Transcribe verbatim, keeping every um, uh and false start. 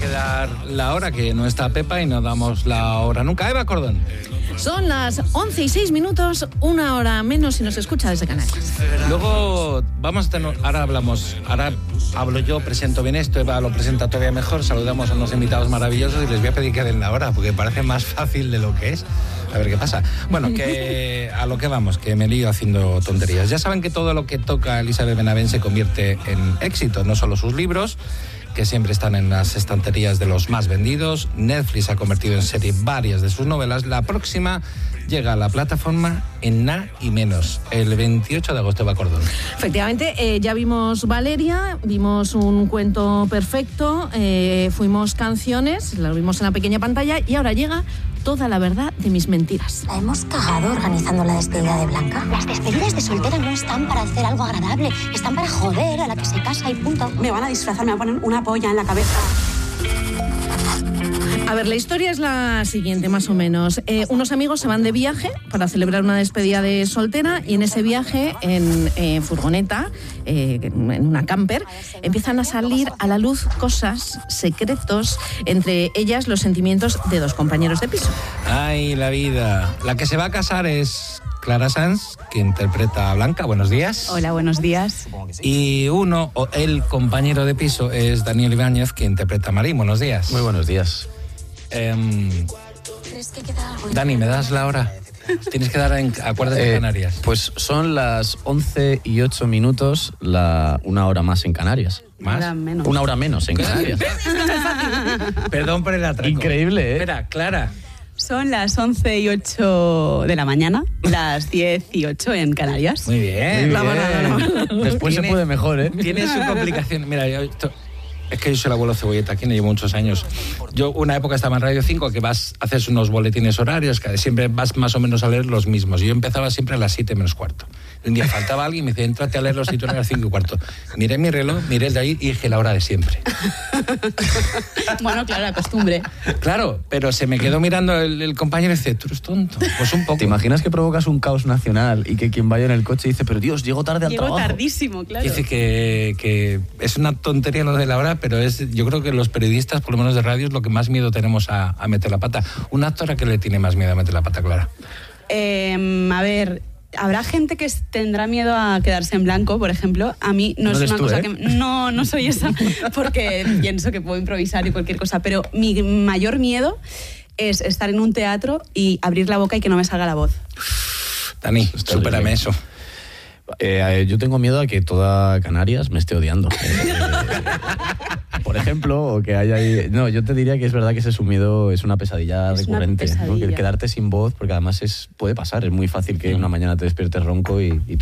que dar la hora, que no está Pepa y no damos la hora nunca. Eva Cordón. Son las once y seis minutos, una hora menos si nos escucha desde Canarias. Luego vamos a tener, ahora hablamos, ahora hablo yo, presento bien esto, Eva lo presenta todavía mejor, saludamos a unos invitados maravillosos y les voy a pedir que den la hora, porque parece más fácil de lo que es. A ver qué pasa. Bueno, que a lo que vamos, que me lío haciendo tonterías. Ya saben que todo lo que toca Elizabeth Benavent se convierte en éxito, no solo sus libros, que siempre están en las estanterías de los más vendidos. Netflix ha convertido en serie varias de sus novelas. La próxima llega a la plataforma en nada y menos, el veintiocho de agosto, Eva Cordón. Efectivamente, eh, ya vimos Valeria, vimos un cuento perfecto, eh, fuimos canciones, lo vimos en la pequeña pantalla y ahora llega Toda la verdad de mis mentiras. ¿La hemos cagado organizando la despedida de Blanca? Las despedidas de soltera no están para hacer algo agradable, están para joder a la que se casa y punto. Me van a disfrazar, me van a poner una polla en la cabeza. A ver, la historia es la siguiente, más o menos. Eh, unos amigos se van de viaje para celebrar una despedida de soltera y en ese viaje, en eh, furgoneta, eh, en una camper, empiezan a salir a la luz cosas, secretos, entre ellas los sentimientos de dos compañeros de piso. Ay, la vida. La que se va a casar es Clara Sanz, que interpreta a Blanca. Buenos días. Hola, buenos días. Y uno, o el compañero de piso, es Daniel Ibáñez, que interpreta a Marín. Buenos días. Muy buenos días. Eh, Dani, ¿me das la hora? Tienes que dar en Acuérdate de Eh, Canarias. pues son las once y ocho minutos, la, una hora más en Canarias. ¿Más? Una menos. Una hora menos en Canarias. Perdón por el atraco. Increíble, ¿eh? Espera, Clara. Son las once y ocho de la mañana, las diez y ocho en Canarias. Muy bien. Muy La bien. banana, la banana. Después se Tiene- puede mejor, ¿eh? Tiene su complicación. Mira, yo esto- es que yo soy el abuelo Cebolleta, aquí no llevo muchos años. Yo una época estaba en Radio cinco, que vas, haces unos boletines horarios, que siempre vas más o menos a leer los mismos. Y yo empezaba siempre a las siete menos cuarto. Un día faltaba alguien y me decía, entrate a leer los titulares a las cinco y cuarto. Miré mi reloj, miré el de ahí y dije la hora de siempre. Bueno, claro, la costumbre. Claro, pero se me quedó mirando el, el compañero y dice, tú eres tonto. Pues un poco. ¿Te imaginas que provocas un caos nacional y que quien vaya en el coche dice, pero Dios, llego tarde al Llego trabajo? tardísimo, claro. Dice que, que es una tontería lo de la hora, pero es, yo creo que los periodistas, por lo menos de radio, es lo que más miedo tenemos a, a meter la pata. ¿Una actora que le tiene más miedo a meter la pata, Clara? Eh, a ver, habrá gente que tendrá miedo a quedarse en blanco, por ejemplo. A mí no, No es eres una tú, cosa ¿eh? que... No, no soy esa, porque pienso que puedo improvisar y cualquier cosa. Pero mi mayor miedo es estar en un teatro y abrir la boca y que no me salga la voz. Dani, Está supérame bien. eso. Eh, yo tengo miedo a que toda Canarias me esté odiando. Eh, por ejemplo, o que haya ahí... No, yo te diría que es verdad que ese sumido es una pesadilla Es una recurrente. ¿no? pesadilla. Que quedarte sin voz, porque además es, puede pasar, es muy fácil que una mañana te despiertes ronco y, y